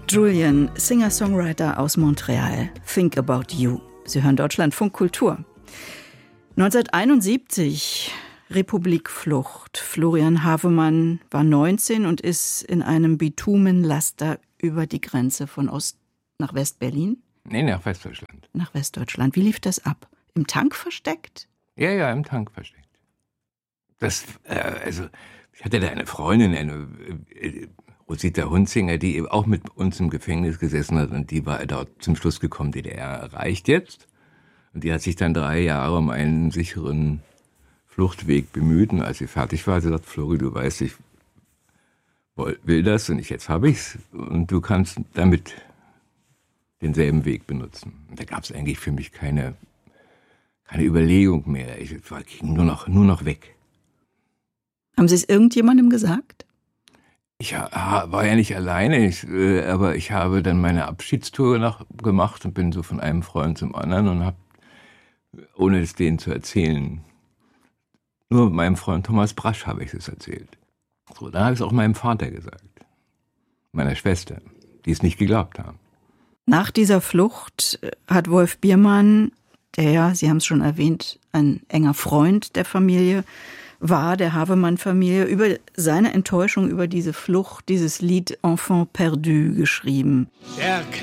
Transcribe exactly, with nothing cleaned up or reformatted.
Julian, Singer-Songwriter aus Montreal. Think About You. Sie hören Deutschlandfunk Kultur. neunzehnhunderteinundsiebzig, Republikflucht. Florian Havemann war neunzehn und ist in einem Bitumenlaster über die Grenze von Ost nach West-Berlin? Nee, nach Westdeutschland. Nach Westdeutschland. Wie lief das ab? Im Tank versteckt? Ja, ja, im Tank versteckt. Das, äh, also, ich hatte da eine Freundin, eine äh, Rosita Hunzinger, die eben auch mit uns im Gefängnis gesessen hat und die war dort zum Schluss gekommen, D D R erreicht jetzt. Und die hat sich dann drei Jahre um einen sicheren Fluchtweg bemüht. Und als sie fertig war, sie sagt, Flori, du weißt, ich will das und ich, jetzt habe ich's und du kannst damit denselben Weg benutzen. Und da gab es eigentlich für mich keine, keine Überlegung mehr. Ich ging nur noch, nur noch weg. Haben Sie es irgendjemandem gesagt? Ich war ja nicht alleine, ich, äh, aber ich habe dann meine Abschiedstour nach, gemacht und bin so von einem Freund zum anderen und habe, ohne es denen zu erzählen, nur meinem Freund Thomas Brasch habe ich es erzählt. So, dann habe ich es auch meinem Vater gesagt, meiner Schwester, die es nicht geglaubt haben. Nach dieser Flucht hat Wolf Biermann, der ja, Sie haben es schon erwähnt, ein enger Freund der Familie war, der Havemann-Familie, über seine Enttäuschung über diese Flucht, dieses Lied Enfant perdu geschrieben. Der